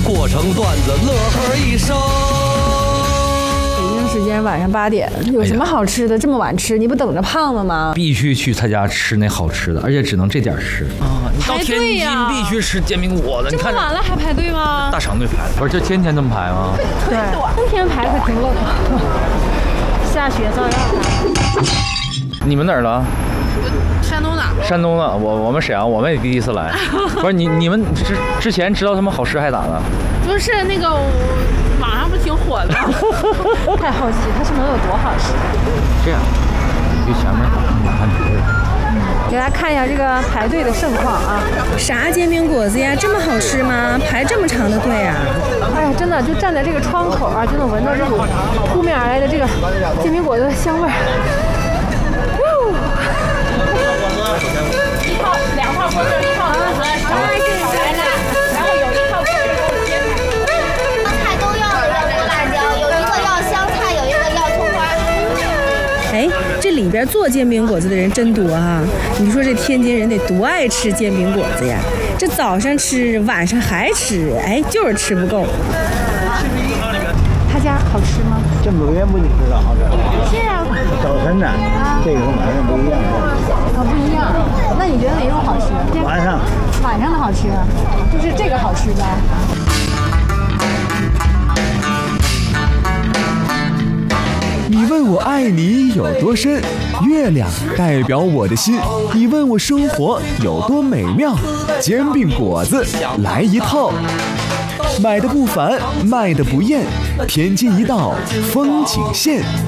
过成段子，乐呵一生。 北京时间晚上8点，有什么好吃的？这么晚吃，你不等着胖了吗？ 必须去他家吃那好吃的，而且只能这点吃啊！你到天津必须吃煎饼果子， 这么晚了还排队吗？ 大长队排，不是就天天这么排吗？ 对，冬天排可挺冷的，下雪照样排。 你们哪儿的？ 山东的。 山东的，我们沈阳，我们也第一次来。不是你们之前知道他们好吃还咋的？ 不是那个网上不挺火的？太好奇它是能有多好吃。 这样，去前面看给大家看一下这个排队的盛况啊！ 啥煎饼果子呀，这么好吃吗？排这么长的队啊！ 哎呀，真的就站在这个窗口啊，就能闻到这股扑面而来的这个煎饼果子的香味儿。一套2套锅贴，1套盒子，来了，然后有1套锅贴给我切开。 菜都要有辣椒，有一个要香菜，有一个要葱花。 哎，这里边做煎饼果子的人真多哈！你说这天津人得多爱吃煎饼果子呀？这早上吃，晚上还吃，哎，就是吃不够。 他家好吃吗？ 这么多元不你知道好吃？ 是啊。 早晨呢，这个和晚上不一样。 不一样。那你觉得哪种好吃？ 晚上的好吃，就是这个好吃呗。 你问我爱你有多深，月亮代表我的心。你问我生活有多美妙，煎饼果子来一套。买的不烦，卖的不厌，天津一道风景线。